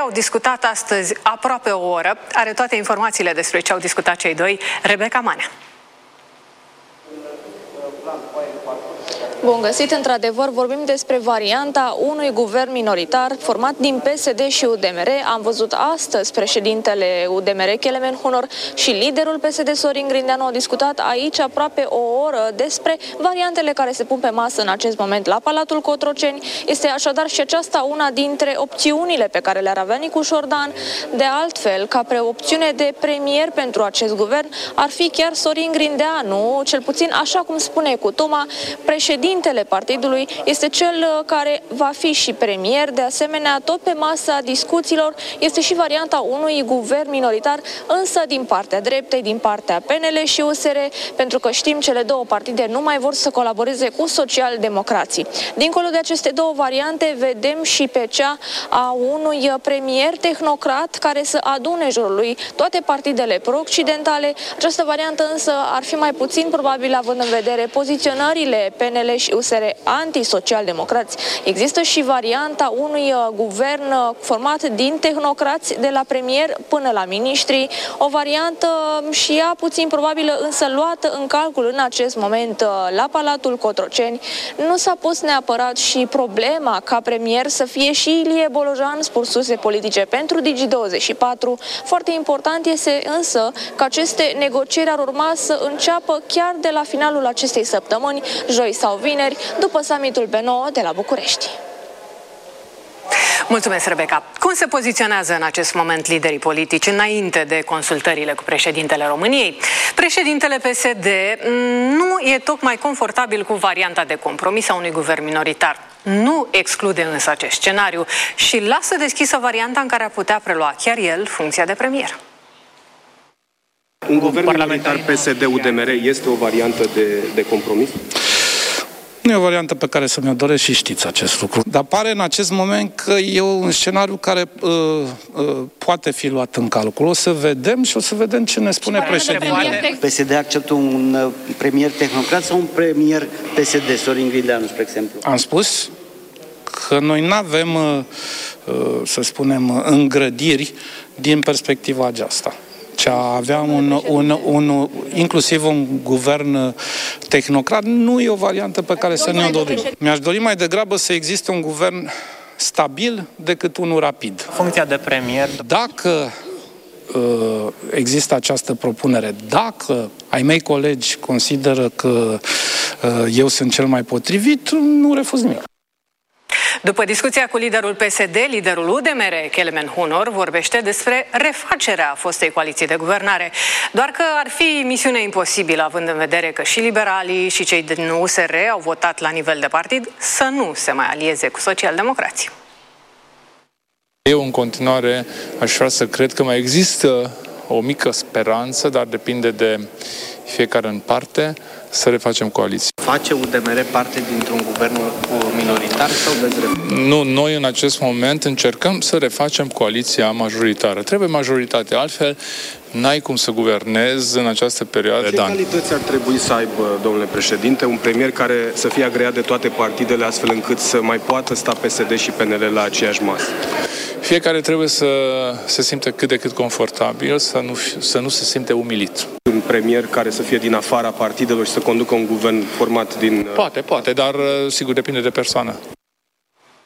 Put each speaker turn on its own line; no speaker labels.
au discutat astăzi aproape o oră. Are toate informațiile despre ce au discutat cei doi, Rebecca Manea.
Bun găsit, într-adevăr, vorbim despre varianta unui guvern minoritar format din PSD și UDMR. Am văzut astăzi președintele UDMR, Kelemen Hunor, și liderul PSD, Sorin Grindeanu, au discutat aici aproape o oră despre variantele care se pun pe masă în acest moment la Palatul Cotroceni. Este așadar și aceasta una dintre opțiunile pe care le-ar avea Nicu Șordan. De altfel, ca opțiune de premier pentru acest guvern, ar fi chiar Sorin Grindeanu, cel puțin așa cum spune cutuma, președintele partidului este cel care va fi și premier. De asemenea, tot pe masa discuțiilor este și varianta unui guvern minoritar, însă din partea dreptei, din partea PNL și USR, pentru că știm, cele două partide nu mai vor să colaboreze cu social-democrații. Dincolo de aceste două variante, vedem și pe cea a unui premier tehnocrat care să adune în jurul lui toate partidele pro-occidentale. Această variantă însă ar fi mai puțin probabil, având în vedere poziționările PNL și USR antisocial-democrați. Există și varianta unui guvern format din tehnocrați de la premier până la miniștri, o variantă și ea puțin probabilă, însă luată în calcul în acest moment la Palatul Cotroceni. Nu s-a pus neapărat și problema ca premier să fie și Ilie Bolojan, spun surse politice pentru Digi24. Foarte important este însă că aceste negocieri ar urma să înceapă chiar de la finalul acestei săptămâni, joi sau vineri, după summitul B9 de la București.
Mulțumesc, Rebecca. Cum se poziționează în acest moment liderii politici înainte de consultările cu președintele României? Președintele PSD nu e tocmai confortabil cu varianta de compromis a unui guvern minoritar. Nu exclude însă acest scenariu și lasă deschisă varianta în care ar putea prelua chiar el funcția de premier.
Un guvern minoritar PSD-UDMR este o variantă de compromis?
Nu e o variantă pe care să mi-o doresc și știți acest lucru. Dar pare în acest moment că e un scenariu care poate fi luat în calcul. O să vedem și o să vedem ce ne spune președintele.
PSD acceptă un premier tehnocrat sau un premier PSD, Sorin Grindeanu, spre exemplu?
Am spus că noi nu avem, să spunem, îngrădiri din perspectiva aceasta. Ce a avea inclusiv un guvern tehnocrat nu e o variantă pe care să ne-o dorim. Mi-aș dori mai degrabă să existe un guvern stabil decât unul rapid.
Funcția de premier.
Dacă există această propunere, dacă ai mei colegi consideră că eu sunt cel mai potrivit, nu refuz nimic.
După discuția cu liderul PSD, liderul UDMR, Kelemen Hunor, vorbește despre refacerea fostei coaliții de guvernare. Doar că ar fi misiune imposibilă, având în vedere că și liberalii și cei din USR au votat la nivel de partid să nu se mai alieze cu social-democrații.
Eu, în continuare, aș vrea să cred că mai există o mică speranță, dar depinde de fiecare în parte, să refacem coaliții.
Face UDMR parte dintr-un guvern minoritar sau
Nu, noi în acest moment încercăm să refacem coaliția majoritară. Trebuie majoritate, altfel n-ai cum să guvernezi în această perioadă de ani.
Ce calități ar trebui să aibă, domnule președinte, un premier care să fie agreat de toate partidele, astfel încât să mai poată sta PSD și PNL la aceeași masă?
Fiecare trebuie să se simte cât de cât confortabil, să nu se simte umilit.
Un premier care să fie din afara partidelor și să conducă un guvern format din...
Poate, dar sigur depinde de persoană.